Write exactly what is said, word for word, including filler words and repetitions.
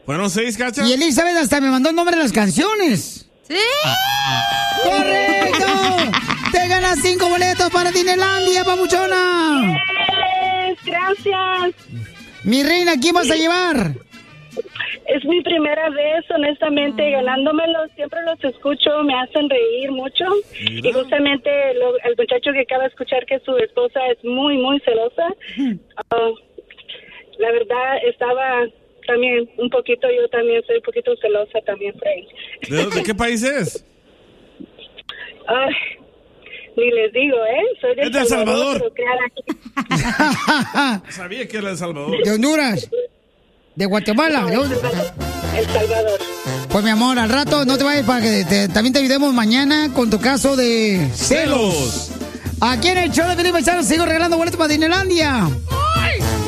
¿Fueron seis, Cacha? Y Elizabeth hasta me mandó el nombre de las canciones. ¡Sí! ¡Correcto! ¡Te ganas cinco boletos para Disneylandia, papuchona! Yes, gracias. Mi reina, ¿quién vas a llevar? Es mi primera vez, honestamente, ganándomelos. Siempre los escucho, me hacen reír mucho. Mira. Y justamente lo, el muchacho que acaba de escuchar que su esposa es muy, muy celosa. Uh, la verdad, estaba también un poquito, yo también soy un poquito celosa también, Frank. ¿De, ¿De qué país es? Uh, ni les digo, ¿eh? Soy de Es de El Salvador. Salvador. Sabía que era de El Salvador. De Honduras. De Guatemala. No, El Salvador. El Salvador. Pues mi amor, al rato no te vayas para que te, también te ayudemos mañana con tu caso de celos. Aquí en el show de Felipe Paisano sigo regalando boletos para Disneylandia.